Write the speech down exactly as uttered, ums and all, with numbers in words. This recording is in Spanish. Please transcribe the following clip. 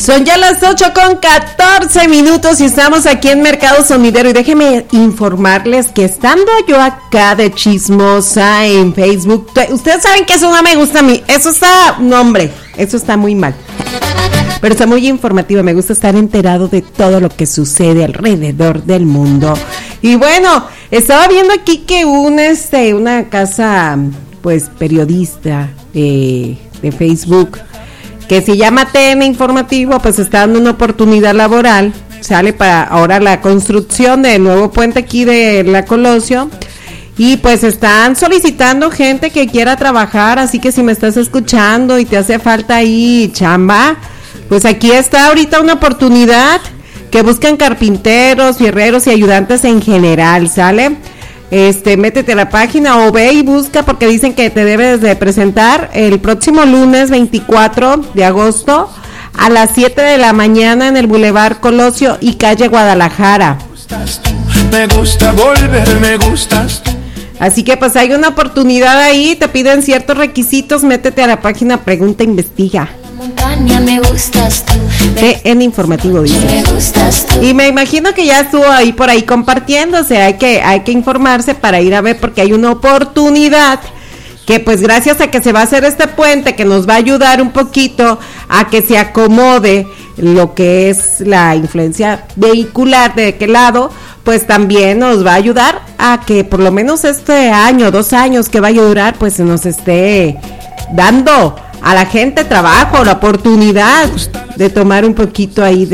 Son ya las ocho con catorce minutos y estamos aquí en Mercado Sonidero. Y déjenme informarles que estando yo acá de chismosa en Facebook, ustedes saben que eso no me gusta a mí. Eso está, no hombre, eso está muy mal. Pero está muy informativo, me gusta estar enterado de todo lo que sucede alrededor del mundo. Y bueno, estaba viendo aquí que un, este, una casa, pues, periodista eh, de Facebook, que se llama T N Informativo, pues está dando una oportunidad laboral. Sale para ahora la construcción del nuevo puente aquí de la Colosio. Y pues están solicitando gente que quiera trabajar, así que si me estás escuchando y te hace falta ahí chamba, pues aquí está ahorita una oportunidad que buscan carpinteros, fierreros y ayudantes en general, ¿sale? Este, métete a la página o ve y busca porque dicen que te debes de presentar el próximo lunes veinticuatro de agosto a las siete de la mañana en el Boulevard Colosio y calle Guadalajara. Me gusta volver, me gustas tú. Así que pues hay una oportunidad ahí, te piden ciertos requisitos, métete a la página, pregunta, investiga. Montaña, me gustas tú. T N Informativo dice. Me gustas tú. Y me imagino que ya estuvo ahí por ahí compartiéndose, hay que, hay que informarse para ir a ver porque hay una oportunidad que pues gracias a que se va a hacer este puente que nos va a ayudar un poquito a que se acomode lo que es la influencia vehicular de aquel lado, pues también nos va a ayudar a que por lo menos este año, dos años que vaya a durar, pues se nos esté dando a la gente trabajo, la oportunidad de tomar un poquito ahí de